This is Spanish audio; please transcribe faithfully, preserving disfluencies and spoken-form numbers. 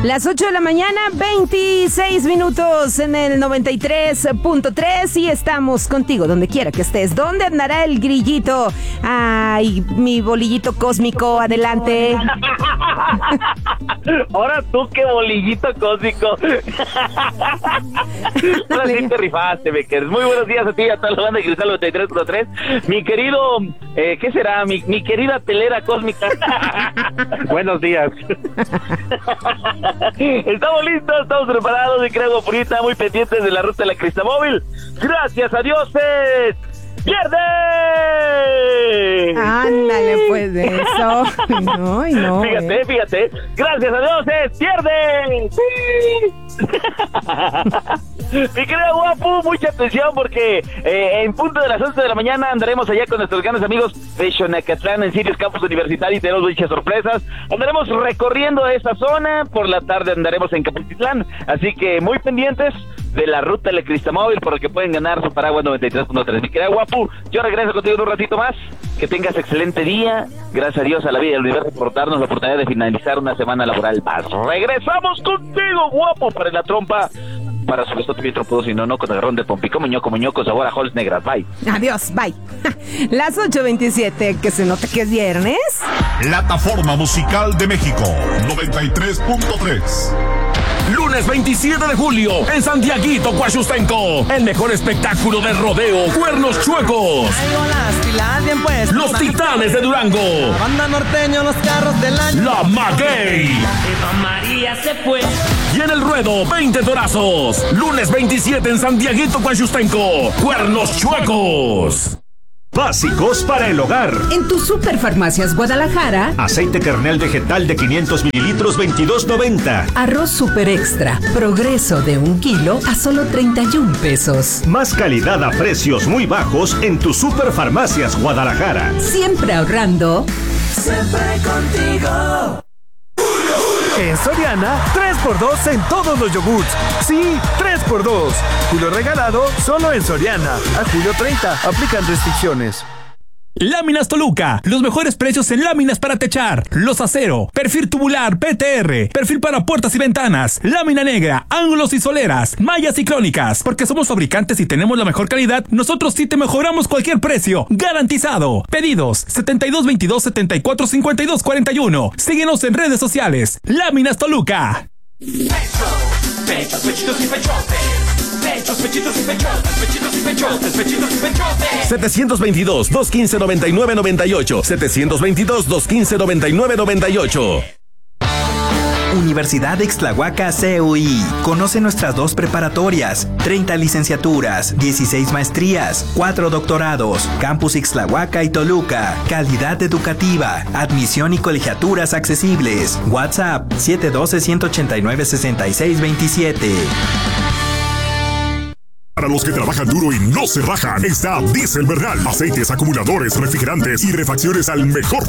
Las ocho de la mañana, veintiséis minutos en el noventa y tres punto tres y estamos contigo donde quiera que estés. ¿Dónde andará el grillito? Ay, mi bolillito cósmico, adelante. Ahora tú, qué bolillito cósmico. Ahora sí te rifaste, Becker. Muy buenos días a ti y a toda la banda de Cristal noventa y tres punto tres. Mi querido, eh, ¿qué será? Mi, mi querida telera cósmica. Buenos días. Estamos listos, estamos preparados y creo purita, muy pendientes de la ruta de la Cristamóvil. Gracias a Dios, es... ¡pierde! Ándale, pues de eso. No, no. Fíjate, eh. fíjate. Gracias a Dios, es... ¡pierde! ¡Sí! Mi querido Guapu, mucha atención porque eh, en punto de las once de la mañana andaremos allá con nuestros grandes amigos de Xonacatlán en Sirius Campus Universitario y tenemos muchas sorpresas. Andaremos recorriendo esa zona, por la tarde andaremos en Caputitlán, así que muy pendientes de la ruta de la Cristamóvil por el que pueden ganar su paraguas noventa y tres punto tres. Mi querido Guapu, yo regreso contigo en un ratito más. Que tengas excelente día. Gracias a Dios, a la vida y al universo por darnos la oportunidad de finalizar una semana laboral más. Regresamos contigo, Guapo, para la trompa. Para su gusto, Pietro Pudo, si no, no, con agarrón de pompico, moñoco, moñoco, sabor a Halls negras. Bye. Adiós, bye. Las ocho veintisiete, que se nota que es viernes. Plataforma Musical de México, noventa y tres punto tres. Lunes veintisiete de julio, en Santiaguito, Coachustenco. El mejor espectáculo de rodeo, Cuernos Chuecos. Los Titanes de Durango. Banda norteño, los carros del año. La Maguey. Eva María se fue. Y en el ruedo, veinte torazos. Lunes veintisiete en Santiaguito, Coachustenco. Cuernos Chuecos. Básicos para el hogar. En tu Superfarmacias Guadalajara. Aceite kernel vegetal de quinientos mililitros, veintidós noventa. Arroz Super Extra, Progreso de un kilo a solo treinta y un pesos. Más calidad a precios muy bajos en tu Superfarmacias Guadalajara. Siempre ahorrando. Siempre contigo. En Soriana, tres por dos en todos los yogurts. Sí, tres por dos. Julio regalado solo en Soriana. A julio treinta, aplican restricciones. Láminas Toluca, los mejores precios en láminas para techar, los acero, perfil tubular P T R, perfil para puertas y ventanas, lámina negra, ángulos y soleras, mallas ciclónicas, porque somos fabricantes y tenemos la mejor calidad, nosotros sí te mejoramos cualquier precio, garantizado. Pedidos setenta y dos veintidós setenta y cuatro cincuenta y dos cuarenta y uno. Síguenos en redes sociales. Láminas Toluca. Pechos, pechos, pechitos y pechotes. Pechos, pechitos y pechotes, pechitos y pechotes, pechitos y pechotes. setecientos veintidós, doscientos quince, noventa y nueve noventa y ocho. setecientos veintidós, doscientos quince, noventa y nueve noventa y ocho. Universidad de Ixtlahuaca C U I. Conoce nuestras dos preparatorias, treinta licenciaturas, dieciséis maestrías, cuatro doctorados, Campus Ixtlahuaca y Toluca. Calidad educativa, admisión y colegiaturas accesibles. WhatsApp siete uno dos, uno ocho nueve, seis seis dos siete. Para los que trabajan duro y no se rajan, está Diesel Bernal. Aceites, acumuladores, refrigerantes y refacciones al mejor